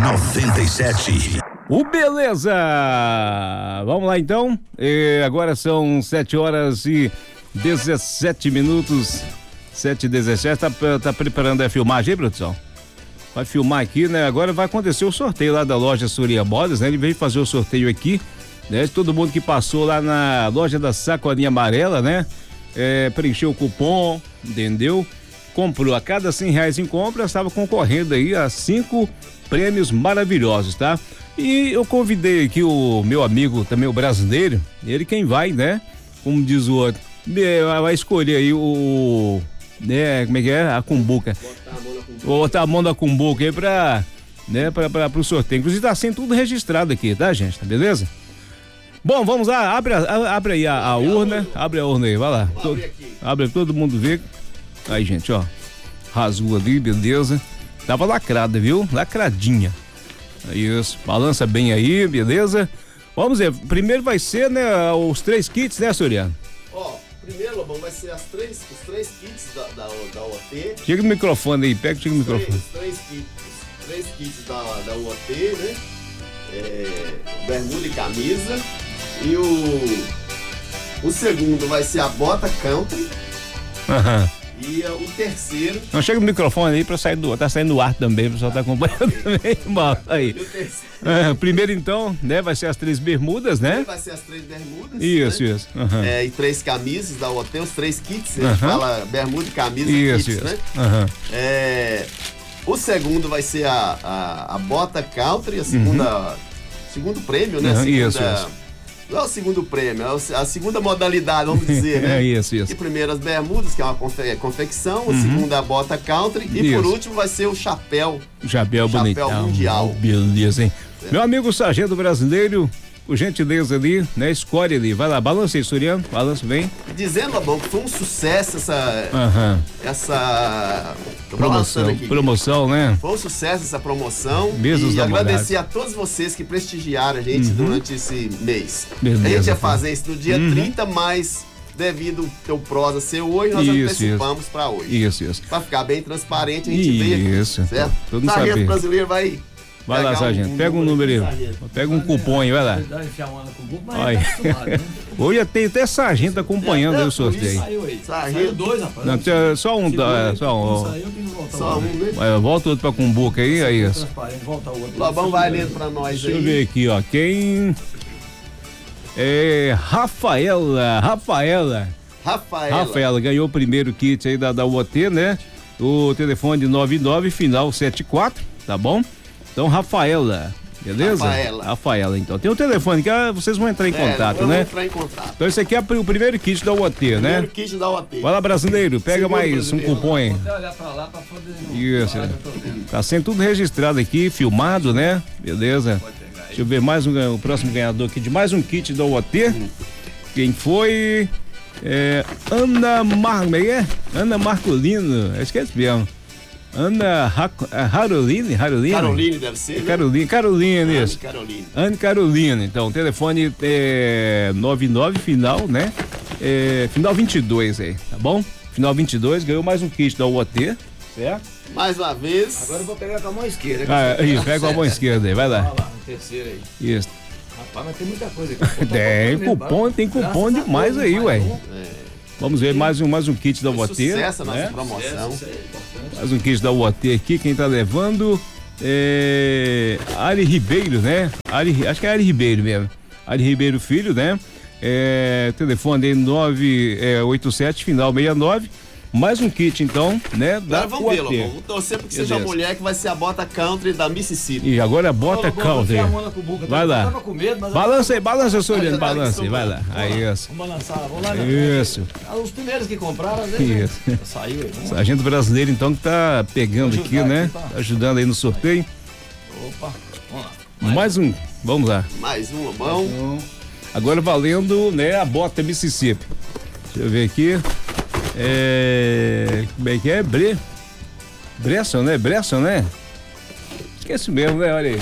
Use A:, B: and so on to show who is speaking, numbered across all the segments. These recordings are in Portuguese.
A: 97.
B: O beleza! Vamos lá então. Agora são 7h17. 7h17. Tá preparando a filmagem aí, produção? Vai filmar aqui, né? Agora vai acontecer o sorteio lá da loja Surya Modas, né? Ele veio fazer o sorteio aqui, né? Todo mundo que passou lá na loja da Sacolinha Amarela, né? Preencheu o cupom, entendeu? Comprou a cada R$100 em compra, estava concorrendo aí a 5 prêmios maravilhosos, tá? E eu convidei aqui o meu amigo, também o brasileiro, ele quem vai, né? Como diz o outro, vai escolher aí né? Como é que é? A cumbuca. Botar a mão na cumbuca aí pro sorteio. Inclusive tá sendo tudo registrado aqui, tá, gente? Tá beleza? Bom, vamos lá, abre aí a urna, abre a urna aí, vai lá. Abre todo mundo ver. Aí, gente, ó, rasgou ali, beleza. Tava lacrada, viu? Lacradinha. Isso, balança bem aí, beleza? Vamos ver, primeiro vai ser, né, os 3 kits, né, Soriano?
C: Ó, primeiro, Lobão, vai ser os 3 kits da UOT.
B: Chega o microfone aí, chega o microfone.
C: Os 3 kits da UOT, né? Bermuda e camisa. E o segundo vai ser a bota country.
B: Aham.
C: E o terceiro...
B: Não, chega o microfone aí pra sair tá saindo do ar também, o pessoal tá acompanhando também. Bom, aí. Primeiro então, né, vai ser as 3 bermudas, né?
C: Vai ser as 3 bermudas.
B: Isso,
C: né?
B: isso. Uhum.
C: E 3 camisas da UOT, os 3 kits, a gente fala bermuda e camisa
B: isso,
C: kits,
B: isso.
C: né?
B: Uhum.
C: O segundo vai ser a bota country, segundo prêmio, né?
B: Isso.
C: Não é o segundo prêmio, é a segunda modalidade, vamos dizer, né?
B: Isso.
C: E primeiro as bermudas, que é uma confecção, o segundo a bota country e por último vai ser o chapéu.
B: Chapéu bonitão.
C: Chapéu mundial.
B: Beleza, hein? Meu amigo sargento brasileiro, por gentileza ali, né? Escolhe ali, vai lá, balança aí, Soriano, balança bem.
C: Dizendo, Lobão, que foi um sucesso essa
B: promoção, né?
C: Foi um sucesso essa promoção.
B: Mesmo
C: e agradecer a todos vocês que prestigiaram a gente durante esse mês.
B: Beleza,
C: a gente ia fazer isso no dia 30, mas devido ao prosa ser hoje, nós antecipamos para hoje.
B: Isso.
C: Para ficar bem transparente, a gente veio aqui.
B: Isso.
C: Certo?
B: Todo mundo
C: Sargento
B: saber.
C: brasileiro vai
B: lá, sargento. Pega um número aí. Pega um cupom aí, vai lá. Hoje tem até sargento acompanhando aí o sorteio.
C: Sargento 2, rapaz.
B: Não, só um.
C: Só um, né?
B: Volta outro pra cumbuca aí, aí isso.
C: Lobão vai lendo pra nós aí.
B: Deixa eu ver aqui, ó. Quem? Rafaela ganhou o primeiro kit aí da UOT, né? O telefone 99 final 74, tá bom? Então, Rafaela, beleza? Rafaela, então. Tem o telefone que vocês vão entrar em contato, né?
C: Entrar em contato.
B: Então, esse aqui é o primeiro kit da UOT, né?
C: Primeiro kit da UOT.
B: Vai lá, brasileiro, pega mais um cupom aí.
D: Vou olhar pra lá pra poder...
B: Isso, tá sendo tudo registrado aqui, filmado, né? Beleza? Deixa eu ver mais o próximo ganhador aqui de mais um kit da UOT. Quem foi? Ana Marcolino, esquece mesmo. Ana Caroline
C: deve ser, né?
B: Caroline, isso. Ana Carolina, então, telefone 99 final, né? Final 22 aí, tá bom? Final 22, ganhou mais um kit da UOT, certo?
C: Mais uma vez.
D: Agora eu vou pegar com a mão esquerda.
B: Isso, pega com a mão esquerda aí, vai lá.
D: Vai lá, no terceiro aí.
B: Isso.
D: Rapaz, mas tem muita coisa aqui.
B: Tem cupom demais aí, ué. Vamos ver mais um kit da UOT.
C: Sucesso a nossa
B: né?
C: promoção.
B: Mais um kit da UOT aqui, quem tá levando Ari Ribeiro, né? Acho que é Ari Ribeiro mesmo. Ari Ribeiro Filho, né? Telefone aí 987, final 69. Mais um kit, então, né?
C: Agora vamos ver, Lobão. Vamos torcer porque seja a mulher que vai ser a bota country da Mississippi.
B: E agora a bota country. Vai lá. Balança, Soriano, balança aí, vai lá. Aí, isso.
D: Vamos balançar, vamos lá.
B: Isso.
D: Os primeiros que compraram, né?
B: Isso.
D: Saiu aí.
B: Sargento brasileiro, então, que tá pegando aqui, né? Tá ajudando aí no sorteio.
D: Opa, vamos lá.
B: Mais um, vamos lá.
C: Mais um, Lobão.
B: Agora valendo, né, a bota Mississippi. Deixa eu ver aqui. Como é que é? Bresson, né? Esquece mesmo, né? Olha aí.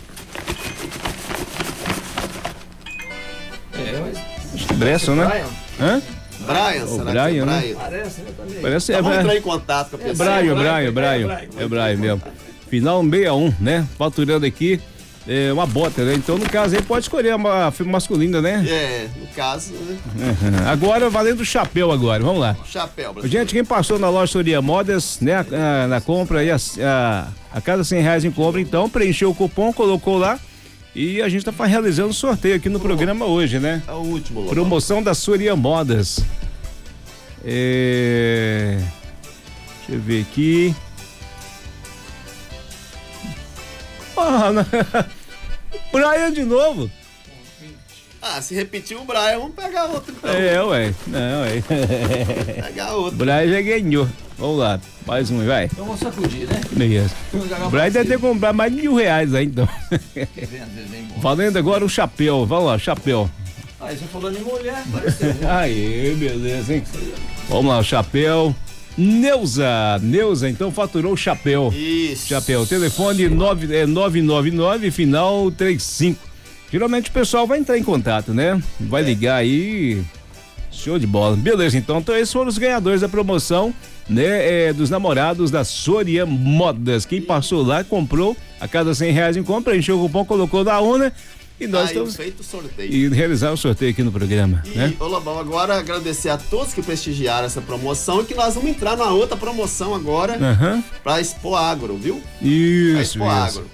B: Acho que Bresson, né? Hã?
C: Brian, será
B: Brian,
C: que é
B: né?
C: Brian?
D: Parece, né, também.
B: Parece
C: Vamos entrar em contato com a pessoa.
B: Brian. É Brian mesmo. final 61, né? Faturando aqui uma bota, né? Então, no caso aí, pode escolher uma masculina, né?
C: No caso, né?
B: Uhum. Agora, valendo o chapéu agora, vamos lá.
C: Chapéu,
B: gente, quem passou na loja Soria Modas, né? Na compra aí, a cada R$100 em compra, então, preencheu o cupom, colocou lá e a gente tá realizando o sorteio aqui no programa hoje, né?
C: É o último, Lobão.
B: Promoção da Soria Modas. Deixa eu ver aqui. Brian de novo.
C: Se repetir o Brian, vamos pegar outro então.
B: Ué. Não, ué.
C: Pegar outro.
B: Brian já ganhou. Vamos lá, mais um, vai.
D: Então vamos sacudir, né?
B: Isso. O Brian deve ter comprado mais de R$1.000 aí, então. Valendo agora o chapéu. Vamos lá, chapéu.
D: Você falou de mulher, pareceu.
B: Aí, beleza, hein? Vamos lá, o chapéu. Neuza, então faturou o chapéu.
C: Isso.
B: Chapéu, telefone 999, final 35. Geralmente o pessoal vai entrar em contato, né? Vai ligar aí. Show de bola. Beleza, então esses foram os ganhadores da promoção, né? Dos namorados da Soria Modas. Quem passou lá, comprou a cada R$100 em compra, encheu o cupom, colocou na urna. E nós estamos
C: feito o sorteio.
B: E realizar o sorteio aqui no programa.
C: E,
B: né?
C: Ô Lobão, agora agradecer a todos que prestigiaram essa promoção e que nós vamos entrar na outra promoção agora para Expo Agro, viu?
B: Isso.
C: A Expo Agro.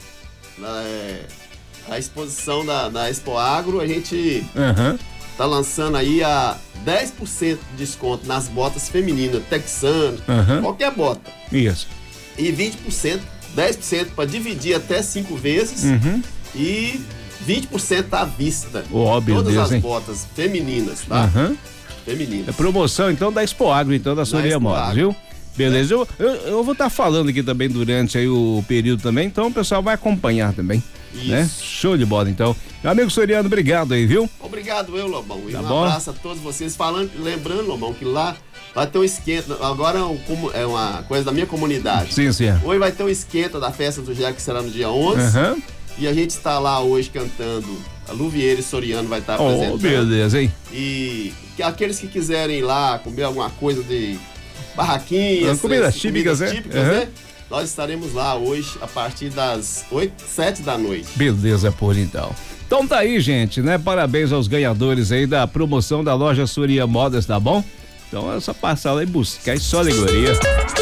C: A exposição da Expo Agro, a gente tá lançando aí a 10% de desconto nas botas femininas, texano, qualquer bota.
B: Isso.
C: E 20%, 10% para dividir até 5 vezes e 20% à vista. Todas as botas femininas, tá? Femininas.
B: É promoção então da Expo Agro, então da Soria Modas, viu? Beleza, eu vou estar falando aqui também durante aí o período também, então o pessoal vai acompanhar também.
C: Isso.
B: Né? Show de bola, então. Meu amigo Soriano, obrigado aí, viu?
C: Obrigado, Lobão. E
B: tá
C: um
B: bom?
C: Abraço a todos vocês. Lembrando, Lobão, que lá vai ter um esquenta. Agora é uma coisa da minha comunidade.
B: Sim.
C: Hoje vai ter um esquenta da festa do Jack, que será no dia 11. E a gente está lá hoje cantando. A Luvieira e Soriano vai estar apresentando.
B: Beleza, hein?
C: E aqueles que quiserem ir lá comer alguma coisa de barraquinhas,
B: comidas típicas,
C: né? Nós estaremos lá hoje a partir das 7 da noite.
B: Beleza, por então. Então tá aí, gente, né? Parabéns aos ganhadores aí da promoção da loja Soria Modas, tá bom? Então é só passar lá e buscar, é só alegoria.